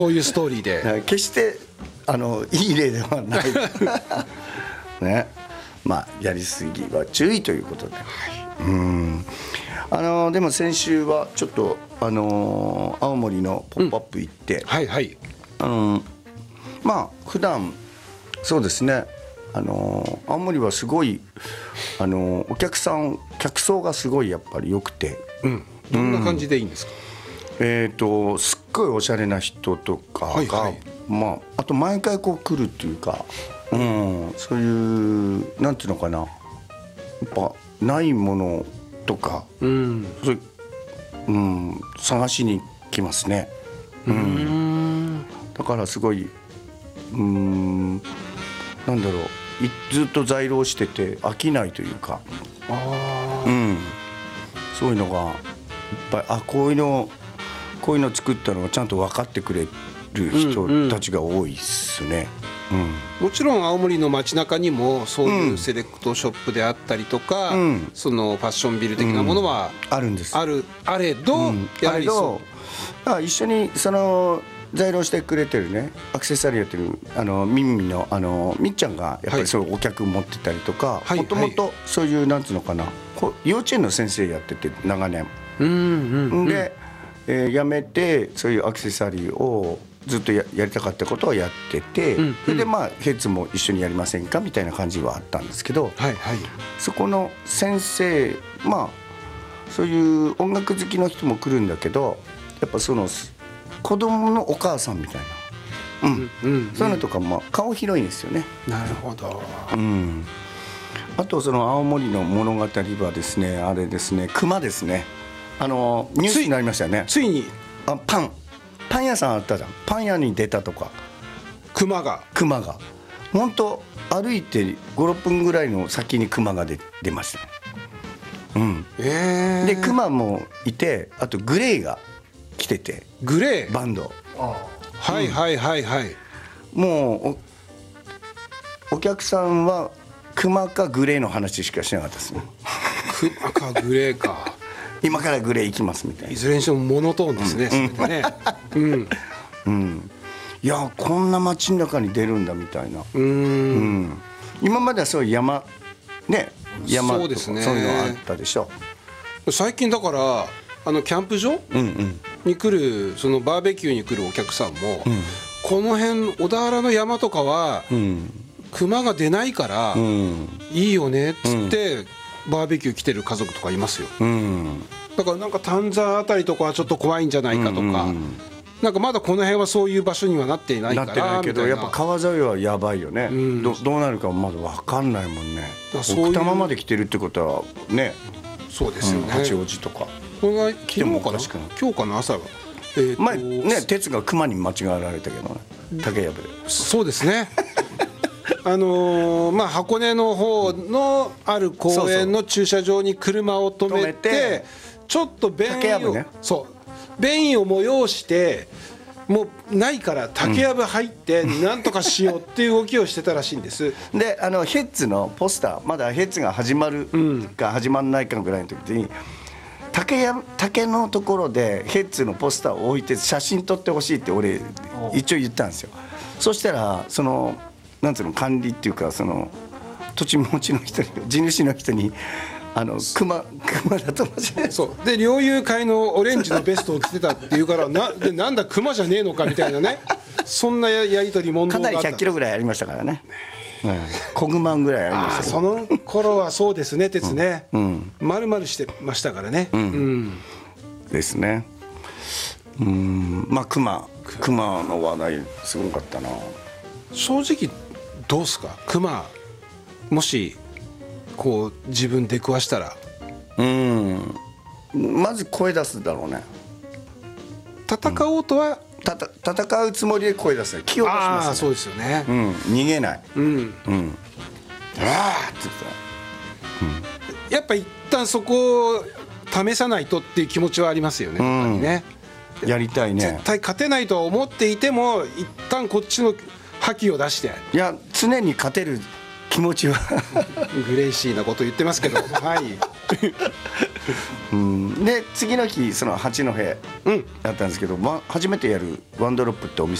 そういうストーリーで決していい例ではないね。まあやりすぎは注意ということで、でも先週はちょっと青森のポップアップ行って、 はいはい、 まあ普段そうですね、青森はすごいお客層がすごいやっぱり良くて、 どんな感じでいいんですか？ すっごいおしゃれな人とかが、 はいはい、 まあ、あと毎回こう来るっていうか、そういうなんていうのかな、やっぱないものとか、探しに来ますね。だからすごいなんだろう、ずっと在労してて飽きないというか、そういうのがいっぱい、こういうの作ったのをちゃんと分かってくれる人たちが多いですね。 もちろん青森の街中にもそういうセレクトショップであったりとか、そのファッションビル的なものはあるんです。 あれど、やはり一緒に在労してくれてるね、アクセサリーやってるミンミのみっちゃんがやっぱりそういうお客持ってたりとか、もともとそういうなんつうのかな、幼稚園の先生やってて長年で、辞めてそういうアクセサリーをずっと やりたかったことをやってて、それでまあヘッズも一緒にやりませんかみたいな感じはあったんですけど、そこの先生、まあそういう音楽好きの人も来るんだけど、やっぱその子供のお母さんみたいな、そういうのとかも顔広いんですよね。 なるほど。 あとその青森の物語はですね、あれですね、熊ですね。ニュースになりましたよね。 ついにパン屋さんあったじゃん。パン屋に出たとか、熊が本当歩いて 5,6 分ぐらいの先に熊が出ましたね。で熊もいて、あとグレイが来てて、 グレイバンド、 はいはいはいはい、 もう お客さんは熊かグレイの話しかしなかったですね。 熊かグレイか今からグレー行きますみたいな。 いずれにしてもモノトーンですね、それでね。 いやこんな街の中に出るんだみたいな。今まではそういう山そうですね、 そういうのあったでしょ。 最近だからキャンプ場に来る、そのバーベキューに来るお客さんも、この辺小田原の山とかは熊が出ないからいいよねっつってバーベキュー来てる家族とかいますよ。だからなんか丹沢あたりとかはちょっと怖いんじゃないかとか、なんかまだこの辺はそういう場所にはなっていないから、なってないけど、 やっぱ川沿いはやばいよね。どうなるかまだ分かんないもんね。奥多摩まで来てるってことはね。 そうですよね。 八王子とか。 これが昨日かな、今日かな、朝は前ね、鉄が熊に間違われたけどね、竹やぶで。 そうですね。まあ箱根の方のある公園の駐車場に車を止めて、ちょっと便意を、便意を催して、もうないから竹やぶ入ってなんとかしようっていう動きをしてたらしいんです。 でヘッズのポスター、まだヘッズが始まるか始まらないかぐらいの時に、竹のところでヘッズのポスターを置いて写真撮ってほしいって俺一応言ったんですよ。そしたらそのなんていうの、管理っていうか、その土地持ちの人に、地主の人に熊だと思って、 そうで猟友会のオレンジのベストを着てたっていうからなんだ熊じゃねえのかみたいなね、そんなやり取り問答があった。 かなり100キロぐらいありましたからね。小熊ぐらいありました。 その頃はそうですね、鉄ね、丸々してましたからね。 ですね。まあ熊の話題すごかったな。 正直どうすか、熊もしこう自分出くわしたら。 まず声出すだろうね。 戦おうとは、 戦うつもりで声出すね。気を出しますね。 そうですよね。 逃げない。 やっぱ一旦そこを試さないとっていう気持ちはありますよね。 やりたいね。 絶対勝てないとは思っていても、一旦こっちの覇気を出して。 いや常に勝てる気持ちはグレイシーなこと言ってますけど、はい。 で次の日その八戸だったんですけど、初めてやるワンドロップってお店